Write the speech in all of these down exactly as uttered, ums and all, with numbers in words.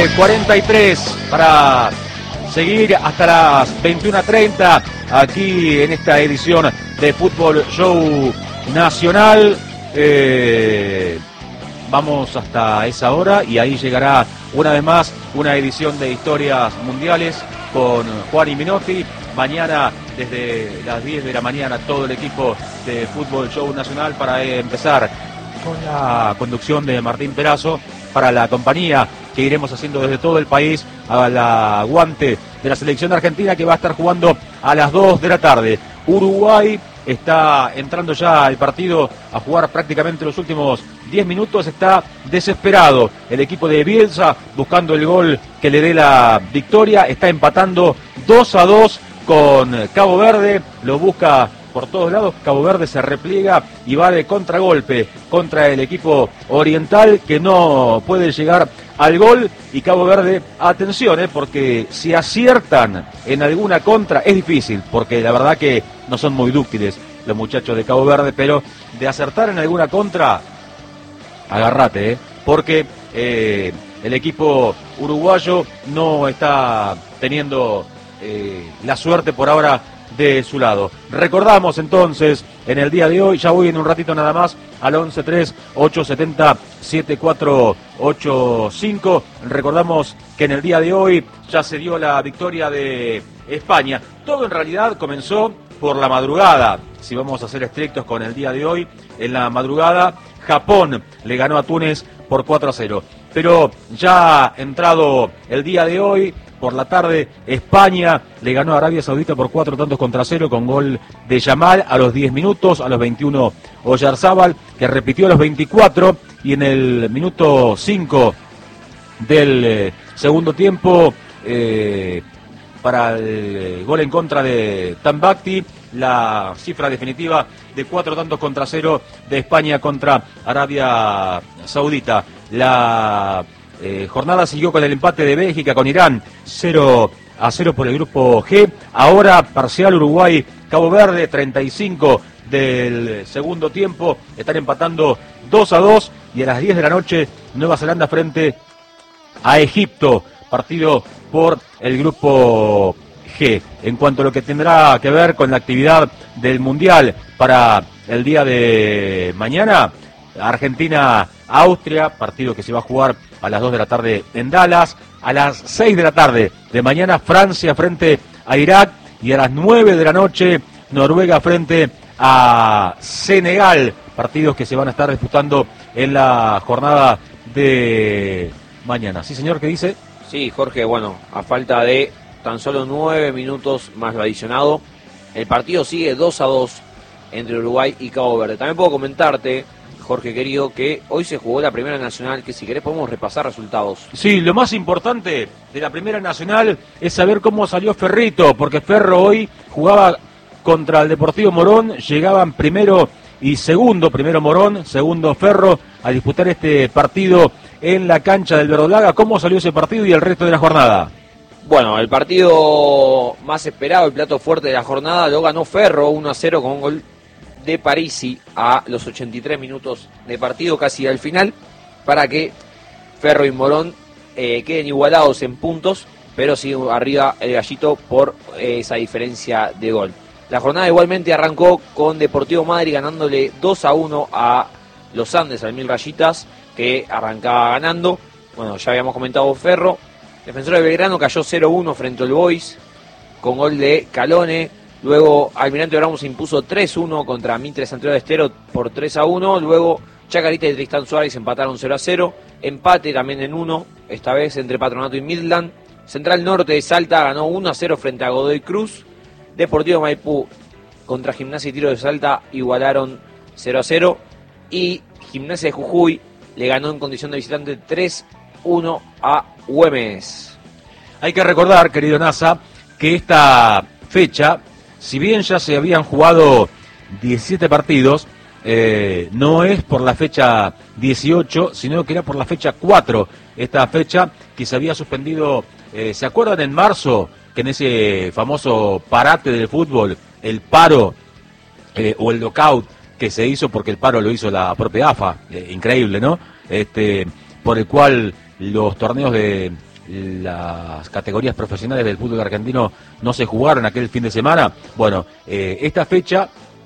diecinueve cuarenta y tres para seguir hasta las veintiuna treinta aquí en esta edición de Fútbol Show Nacional. Eh, vamos hasta esa hora y ahí llegará una vez más una edición de Historias Mundiales con Juan y Minotti. Mañana desde las diez de la mañana todo el equipo de Fútbol Show Nacional para empezar con la conducción de Martín Perazo para la compañía que iremos haciendo desde todo el país al aguante de la selección argentina, que va a estar jugando a las dos de la tarde. Uruguay está entrando ya al partido a jugar prácticamente los últimos diez minutos, está desesperado el equipo de Bielsa buscando el gol que le dé la victoria, está empatando dos a dos con Cabo Verde, lo busca por todos lados. Cabo Verde se repliega y va de contragolpe contra el equipo oriental que no puede llegar al gol. Y Cabo Verde, atención, eh, porque si aciertan en alguna contra es difícil, porque la verdad que no son muy dúctiles los muchachos de Cabo Verde, pero de acertar en alguna contra, agárrate, eh, porque eh, el equipo uruguayo no está teniendo eh, la suerte por ahora de su lado. Recordamos entonces en el día de hoy, ya voy en un ratito nada más, al once tres ocho siete cero siete cuatro ocho cinco. Recordamos que en el día de hoy ya se dio la victoria de España. Todo en realidad comenzó por la madrugada, si vamos a ser estrictos con el día de hoy. En la madrugada Japón le ganó a Túnez por cuatro a cero, pero ya entrado el día de hoy, por la tarde, España le ganó a Arabia Saudita por cuatro tantos contra cero con gol de Yamal a los diez minutos, a los veintiuno Oyarzábal, que repitió a los veinticuatro, y en el minuto cinco del eh, segundo tiempo, eh, para el gol en contra de Tambakti, la cifra definitiva de cuatro tantos contra cero de España contra Arabia Saudita. La Eh, jornada siguió con el empate de Bélgica con Irán, cero a cero por el grupo G. Ahora parcial Uruguay Cabo Verde, treinta y cinco del segundo tiempo, están empatando dos a dos, y a las diez de la noche Nueva Zelanda frente a Egipto, partido por el grupo G. En cuanto a lo que tendrá que ver con la actividad del Mundial para el día de mañana, Argentina-Austria, partido que se va a jugar a las dos de la tarde en Dallas. A las seis de la tarde de mañana, Francia frente a Irak, y a las nueve de la noche, Noruega frente a Senegal, partidos que se van a estar disputando en la jornada de mañana. ¿Sí, señor? ¿Qué dice? Sí, Jorge, bueno, a falta de tan solo nueve minutos más lo adicionado, el partido sigue dos a dos entre Uruguay y Cabo Verde. También puedo comentarte, Jorge querido, que hoy se jugó la Primera Nacional, que si querés podemos repasar resultados. Sí, lo más importante de la Primera Nacional es saber cómo salió Ferrito, porque Ferro hoy jugaba contra el Deportivo Morón, llegaban primero y segundo, primero Morón, segundo Ferro, a disputar este partido en la cancha del Verdolaga. ¿Cómo salió ese partido y el resto de la jornada? Bueno, el partido más esperado, el plato fuerte de la jornada, lo ganó Ferro uno a cero con un gol de Parisi a los ochenta y tres minutos de partido, casi al final, para que Ferro y Morón eh, queden igualados en puntos, pero sigue arriba el Gallito por eh, esa diferencia de gol. La jornada igualmente arrancó con Deportivo Madrid ganándole dos a uno a los Andes, al Mil Rayitas, que arrancaba ganando. Bueno, ya habíamos comentado Ferro. Defensor de Belgrano cayó cero uno frente al Boys con gol de Calone. Luego Almirante Brown se impuso tres uno contra Mitre Santiago de Estero por tres a uno. Luego Chacarita y Tristán Suárez empataron cero a cero. Empate también en uno, esta vez entre Patronato y Midland. Central Norte de Salta ganó uno a cero frente a Godoy Cruz. Deportivo Maipú contra Gimnasia y Tiro de Salta igualaron cero a cero. Y Gimnasia de Jujuy le ganó en condición de visitante tres uno a Güemes. Hay que recordar, querido NASA, que esta fecha, si bien ya se habían jugado diecisiete partidos, eh, no es por la fecha dieciocho, sino que era por la fecha cuatro. Esta fecha que se había suspendido, eh, ¿se acuerdan en marzo? Que en ese famoso parate del fútbol, el paro eh, o el lockout que se hizo, porque el paro lo hizo la propia A F A, eh, increíble, ¿no? Este, por el cual los torneos de las categorías profesionales del fútbol argentino no se jugaron aquel fin de semana. Bueno, eh, esta fecha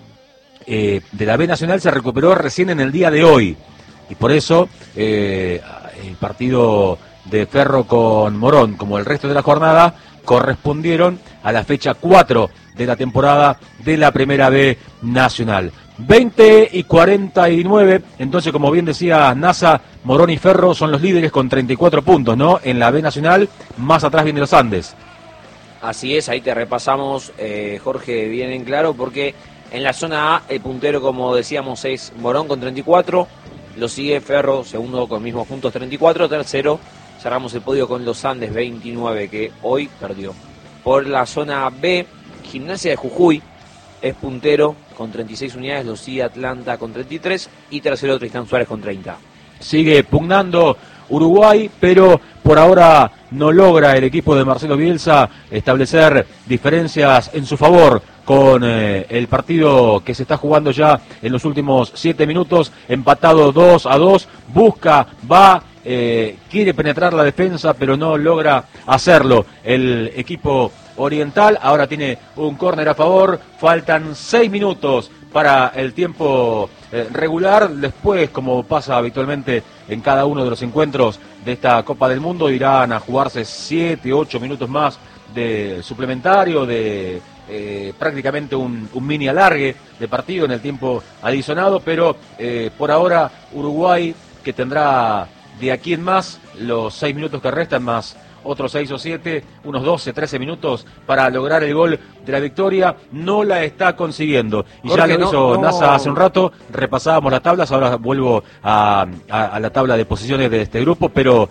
eh, de la B Nacional se recuperó recién en el día de hoy, y por eso eh, el partido de Ferro con Morón, como el resto de la jornada, correspondieron a la fecha cuatro de la temporada de la Primera B Nacional. veinte y cuarenta y nueve, entonces, como bien decía NASA, Morón y Ferro son los líderes con treinta y cuatro puntos, ¿no? En la B Nacional, más atrás viene los Andes. Así es, ahí te repasamos, eh, Jorge, bien en claro, porque en la zona A, el puntero, como decíamos, es Morón con treinta y cuatro, lo sigue Ferro, segundo con mismos puntos treinta y cuatro, tercero, cerramos el podio con los Andes veintinueve, que hoy perdió. Por la zona B, Gimnasia de Jujuy es puntero con treinta y seis unidades, lo sigue Atlanta con treinta y tres y tercero Tristán Suárez con treinta. Sigue pugnando Uruguay, pero por ahora no logra el equipo de Marcelo Bielsa establecer diferencias en su favor con eh, el partido que se está jugando ya en los últimos siete minutos, empatado dos a dos, busca, va, eh, quiere penetrar la defensa, pero no logra hacerlo el equipo oriental. Ahora tiene un córner a favor, faltan seis minutos para el tiempo eh, regular. Después, como pasa habitualmente en cada uno de los encuentros de esta Copa del Mundo, irán a jugarse siete, ocho minutos más de suplementario, de eh, prácticamente un, un mini alargue de partido en el tiempo adicionado, pero eh, por ahora Uruguay, que tendrá de aquí en más los seis minutos que restan, más otros seis o siete, unos doce, trece minutos para lograr el gol de la victoria, no la está consiguiendo. Y Jorge, ya lo no, hizo no... NASA hace un rato, repasábamos las tablas, ahora vuelvo a, a, a la tabla de posiciones de este grupo, pero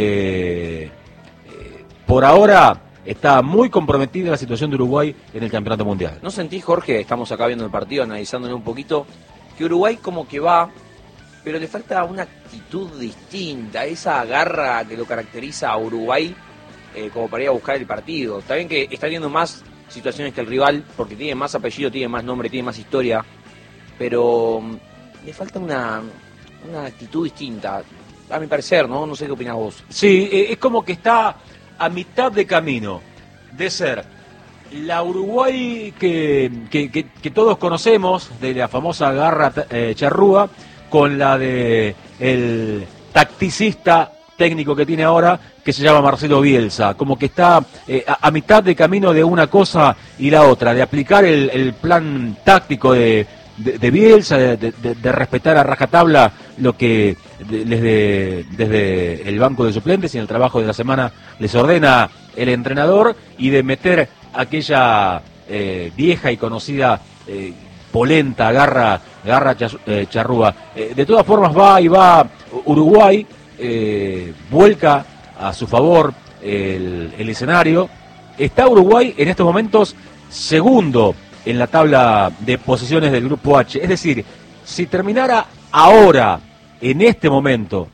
eh, eh, por ahora está muy comprometida la situación de Uruguay en el Campeonato Mundial. ¿No sentís, Jorge, estamos acá viendo el partido, analizándolo un poquito, que Uruguay como que va, pero le falta una actitud distinta, esa garra que lo caracteriza a Uruguay eh, como para ir a buscar el partido? Está bien que está teniendo más situaciones que el rival, porque tiene más apellido, tiene más nombre, tiene más historia, pero um, le falta una, una actitud distinta, a mi parecer, ¿no? No sé qué opinás vos. Sí, eh, es como que está a mitad de camino de ser la Uruguay que, que, que, que todos conocemos, de la famosa garra eh, charrúa, con la de el tacticista técnico que tiene ahora, que se llama Marcelo Bielsa, como que está eh, a, a mitad de camino de una cosa y la otra, de aplicar el, el plan táctico de, de, de Bielsa, de, de, de respetar a rajatabla lo que de, desde, desde el banco de suplentes y en el trabajo de la semana les ordena el entrenador, y de meter aquella eh, vieja y conocida eh, polenta, garra, garra eh, charrúa. Eh, de todas formas va y va Uruguay, eh, vuelca a su favor el, el escenario. Está Uruguay en estos momentos segundo en la tabla de posiciones del Grupo H. Es decir, si terminara ahora, en este momento,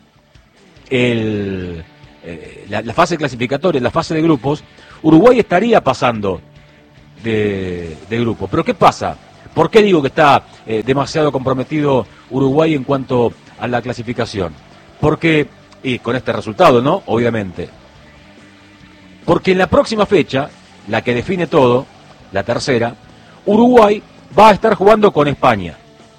el, eh, la, la fase clasificatoria, la fase de grupos, Uruguay estaría pasando de, de grupo. Pero ¿qué pasa? ¿Por qué digo que está eh, demasiado comprometido Uruguay en cuanto a la clasificación? Porque, y con este resultado, ¿no? Obviamente. Porque en la próxima fecha, la que define todo, la tercera, Uruguay va a estar jugando con España.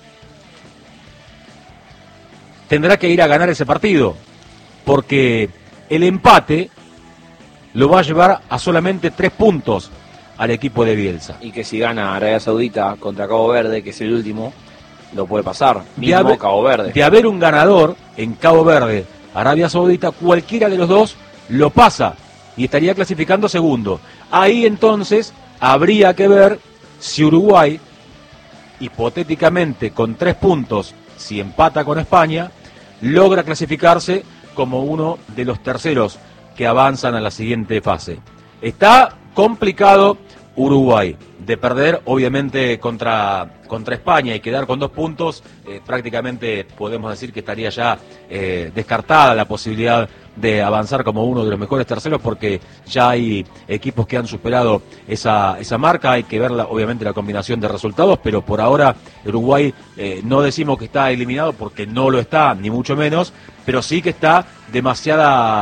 Tendrá que ir a ganar ese partido, porque el empate lo va a llevar a solamente tres puntos al equipo de Bielsa. Y que si gana Arabia Saudita contra Cabo Verde, que es el último, lo puede pasar, mismo de haber, Cabo Verde. De haber un ganador en Cabo Verde, Arabia Saudita, cualquiera de los dos lo pasa y estaría clasificando segundo. Ahí entonces habría que ver si Uruguay, hipotéticamente con tres puntos, si empata con España, logra clasificarse como uno de los terceros que avanzan a la siguiente fase. Está complicado Uruguay, de perder obviamente contra, contra España y quedar con dos puntos, eh, prácticamente podemos decir que estaría ya eh, descartada la posibilidad de avanzar como uno de los mejores terceros, porque ya hay equipos que han superado esa, esa marca. Hay que ver la, obviamente la combinación de resultados, pero por ahora Uruguay eh, no decimos que está eliminado porque no lo está, ni mucho menos, pero sí que está demasiada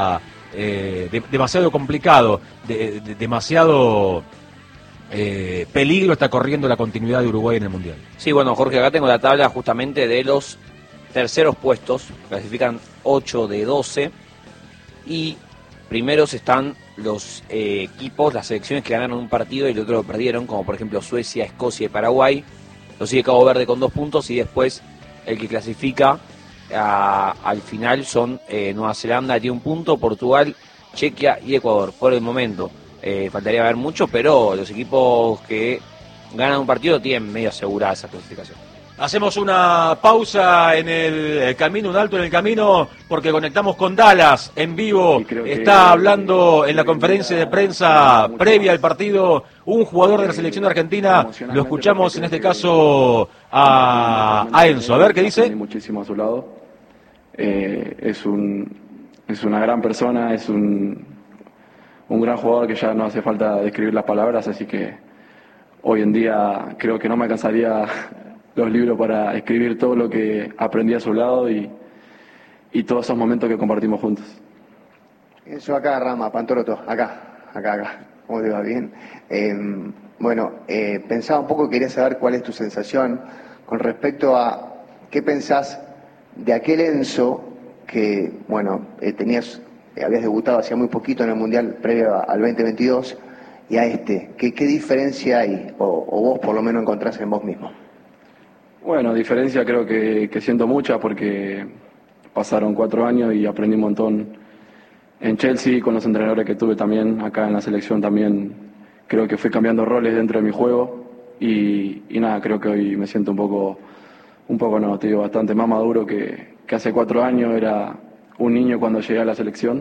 eh, de, demasiado complicado, de, de, demasiado eh, peligro está corriendo la continuidad de Uruguay en el Mundial. Sí, bueno, Jorge, acá tengo la tabla justamente de los terceros puestos, clasifican ocho de doce, y primeros están los eh, equipos, las selecciones que ganaron un partido y el otro lo perdieron, como por ejemplo Suecia, Escocia y Paraguay. Lo sigue Cabo Verde con dos puntos y después el que clasifica a, al final son eh, Nueva Zelanda, tiene un punto, Portugal, Chequia y Ecuador. Por el momento eh, faltaría ver mucho, pero los equipos que ganan un partido tienen medio asegurada esa clasificación. Hacemos una pausa en el camino, un alto en el camino, porque conectamos con Dallas en vivo. Está hablando en la conferencia de prensa previa al partido un jugador de la selección de Argentina. Lo escuchamos en este caso a, a Enzo. A ver qué dice. Muchísimo a su lado. Eh, es un es una gran persona, es un, un gran jugador que ya no hace falta describir las palabras, así que hoy en día creo que no me alcanzaría los libros para escribir todo lo que aprendí a su lado y, y todos esos momentos que compartimos juntos. Eso acá, Rama, Pantoroto, acá, acá, acá. ¿Cómo te va? Bien. Eh, bueno, eh, pensaba un poco, quería saber cuál es tu sensación con respecto a qué pensás de aquel Enzo que, bueno, eh, tenías, eh, habías debutado hacía muy poquito en el Mundial previo al veinte veintidós, y a este. ¿Qué, qué diferencia hay, o, o vos por lo menos encontrás en vos mismo? Bueno, diferencia creo que, que siento mucha porque pasaron cuatro años y aprendí un montón en Chelsea, con los entrenadores que tuve también, acá en la selección también creo que fui cambiando roles dentro de mi juego y, y nada, creo que hoy me siento un poco, un poco no, te digo, bastante más maduro que, que hace cuatro años, era un niño cuando llegué a la selección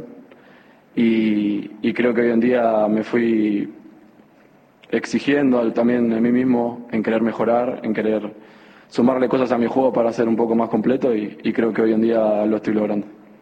y, y creo que hoy en día me fui exigiendo también a mí mismo en querer mejorar, en querer sumarle cosas a mi juego para ser un poco más completo y, y creo que hoy en día lo estoy logrando.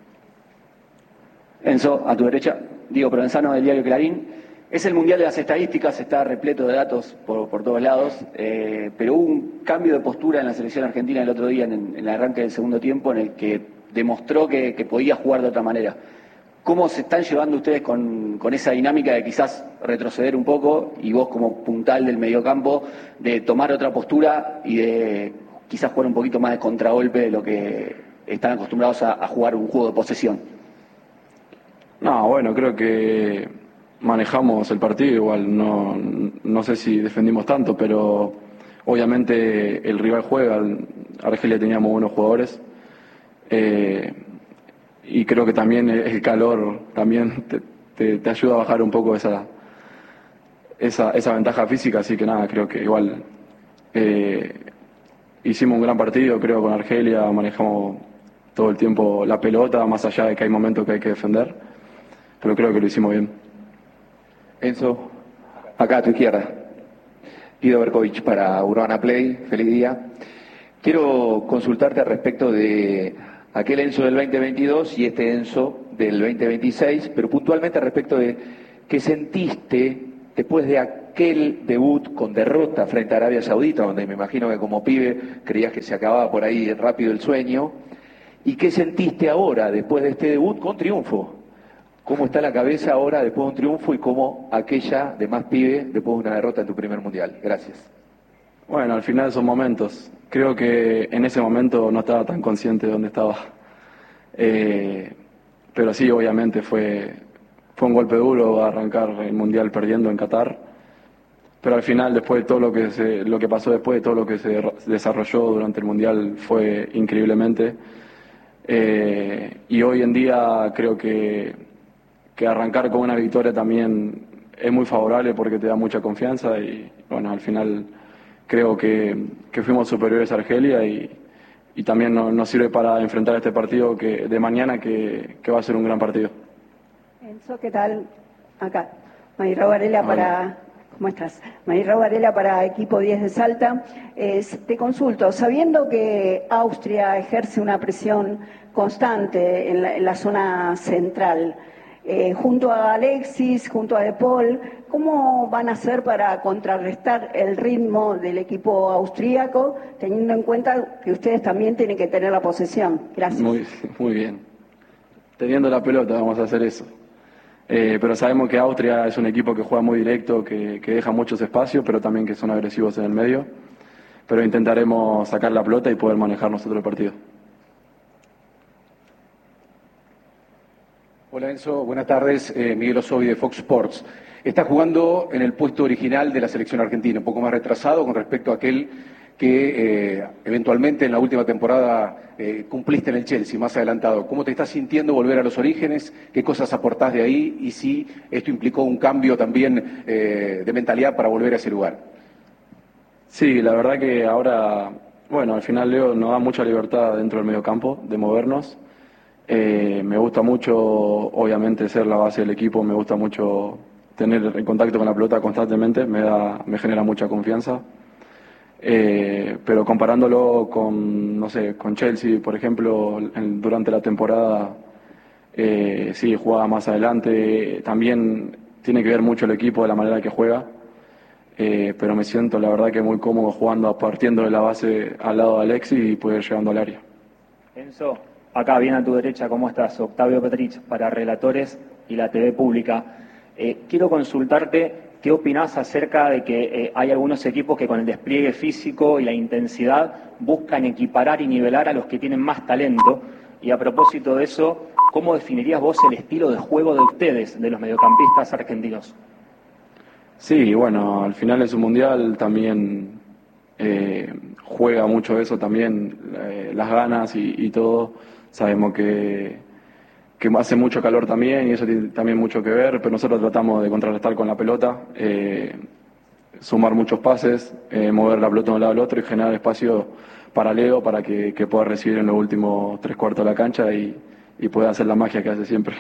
Enzo, a tu derecha, Diego Provenzano del diario Clarín. Es el mundial de las estadísticas, está repleto de datos por, por todos lados, eh, pero hubo un cambio de postura en la selección argentina el otro día, en, en el arranque del segundo tiempo, en el que demostró que, que podía jugar de otra manera. ¿Cómo se están llevando ustedes con, con esa dinámica de quizás retroceder un poco y vos como puntal del mediocampo de tomar otra postura y de quizás jugar un poquito más de contragolpe de lo que están acostumbrados a, a jugar un juego de posesión? No, bueno, creo que manejamos el partido igual, no, no sé si defendimos tanto, pero obviamente el rival juega, Argelia tenía muy buenos jugadores. Eh, Y creo que también el calor también te, te, te ayuda a bajar un poco esa, esa, esa ventaja física, así que nada, creo que igual eh, hicimos un gran partido, creo, con Argelia, manejamos todo el tiempo la pelota, más allá de que hay momentos que hay que defender, pero creo que lo hicimos bien. Enzo, acá a tu izquierda. Guido Berkovich para Urbana Play, feliz día. Quiero consultarte al respecto de aquel Enzo del veinte veintidós y este Enzo del veinte veintiséis, pero puntualmente respecto de qué sentiste después de aquel debut con derrota frente a Arabia Saudita, donde me imagino que como pibe creías que se acababa por ahí rápido el sueño, y qué sentiste ahora después de este debut con triunfo. ¿Cómo está la cabeza ahora después de un triunfo y cómo aquella de más pibe después de una derrota en tu primer mundial? Gracias. Bueno, al final son momentos. Creo que en ese momento no estaba tan consciente de dónde estaba. Eh, pero sí, obviamente fue, fue un golpe duro arrancar el Mundial perdiendo en Qatar. Pero al final, después de todo lo que, se, lo que pasó después, de todo lo que se desarrolló durante el Mundial, fue increíblemente. Eh, y hoy en día creo que, que arrancar con una victoria también es muy favorable porque te da mucha confianza y bueno, al final creo que, que fuimos superiores a Argelia y, y también nos, nos sirve para enfrentar este partido que, de mañana que, que va a ser un gran partido. Enzo, ¿qué tal? Acá, Mayra Varela para... ¿Cómo estás? Mayra Varela para Equipo diez de Salta. Eh, te consulto, sabiendo que Austria ejerce una presión constante en la, en la zona central, eh, junto a Alexis, junto a De Paul, ¿cómo van a hacer para contrarrestar el ritmo del equipo austríaco, teniendo en cuenta que ustedes también tienen que tener la posesión? Gracias. Muy, muy bien. Teniendo la pelota vamos a hacer eso. Eh, pero sabemos que Austria es un equipo que juega muy directo, que, que deja muchos espacios, pero también que son agresivos en el medio. Pero intentaremos sacar la pelota y poder manejar nosotros el partido. Hola Enzo, buenas tardes. Eh, Miguel Osovi de Fox Sports. Está jugando en el puesto original de la selección argentina, un poco más retrasado con respecto a aquel que eh, eventualmente en la última temporada eh, cumpliste en el Chelsea, más adelantado. ¿Cómo te estás sintiendo volver a los orígenes? ¿Qué cosas aportás de ahí? Y si esto implicó un cambio también eh, de mentalidad para volver a ese lugar. Sí, la verdad que ahora, bueno, al final Leo nos da mucha libertad dentro del mediocampo de movernos. Eh, me gusta mucho, obviamente, ser la base del equipo, me gusta mucho tener el contacto con la pelota constantemente, me da, me genera mucha confianza. Eh, pero comparándolo con, no sé, con Chelsea, por ejemplo, en, durante la temporada, eh, sí, jugaba más adelante. También tiene que ver mucho el equipo de la manera que juega, eh, pero me siento, la verdad, que muy cómodo jugando, partiendo de la base al lado de Alexis y poder llegando al área. Enzo, acá bien a tu derecha, ¿cómo estás? Octavio Petrich, para Relatores y la T V Pública. Eh, quiero consultarte qué opinás acerca de que eh, hay algunos equipos que con el despliegue físico y la intensidad buscan equiparar y nivelar a los que tienen más talento. Y a propósito de eso, ¿cómo definirías vos el estilo de juego de ustedes, de los mediocampistas argentinos? Sí, bueno, al final es un mundial, también eh, juega mucho eso también, eh, las ganas y, y todo. Sabemos que, que hace mucho calor también y eso tiene también mucho que ver, pero nosotros tratamos de contrarrestar con la pelota, eh, sumar muchos pases, eh, mover la pelota de un lado al otro y generar espacio para Leo para que, que pueda recibir en los últimos tres cuartos de la cancha y, y pueda hacer la magia que hace siempre.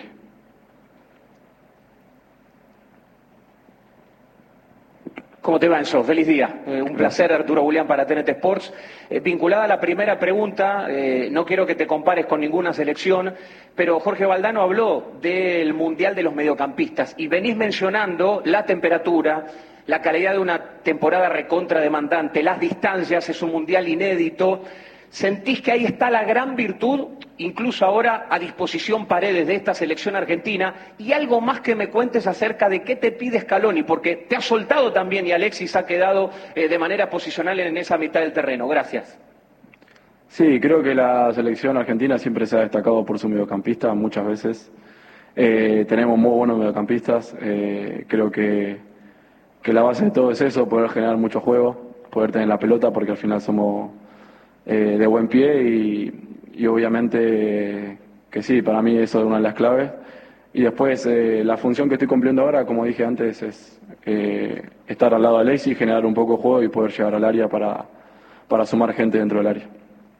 ¿Cómo te va, Enzo? Feliz día. Eh, un placer, Arturo Julián, para T N T Sports. Eh, vinculada a la primera pregunta, eh, no quiero que te compares con ninguna selección, pero Jorge Valdano habló del Mundial de los Mediocampistas y venís mencionando la temperatura, la calidad de una temporada recontra demandante, las distancias, es un Mundial inédito. ¿Sentís que ahí está la gran virtud, incluso ahora a disposición Paredes de esta selección argentina? Y algo más que me cuentes acerca de qué te pide Scaloni, porque te ha soltado también y Alexis ha quedado eh, de manera posicional en esa mitad del terreno. Gracias. Sí, creo que la selección argentina siempre se ha destacado por su mediocampista muchas veces. Eh, tenemos muy buenos mediocampistas. Eh, creo que, que la base de todo es eso, poder generar mucho juego, poder tener la pelota, porque al final somos Eh, de buen pie y, y obviamente eh, que sí, para mí eso es una de las claves. Y después eh, la función que estoy cumpliendo ahora, como dije antes, es eh, estar al lado de Alexis, generar un poco de juego y poder llegar al área para, para sumar gente dentro del área.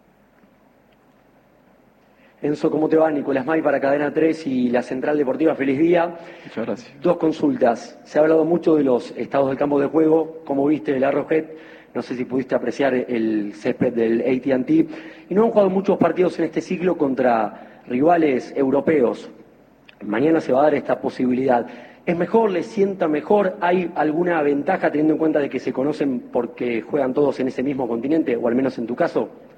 Enzo, ¿cómo te va? Nicolás May para Cadena tres y la Central Deportiva, feliz día. Muchas gracias. Dos consultas. Se ha hablado mucho de los estados del campo de juego, como viste el Arrowhead. No sé si pudiste apreciar el césped del A T and T. Y no han jugado muchos partidos en este ciclo contra rivales europeos. Mañana se va a dar esta posibilidad. ¿Es mejor? ¿Les sienta mejor? ¿Hay alguna ventaja teniendo en cuenta de que se conocen porque juegan todos en ese mismo continente, o al menos en tu caso?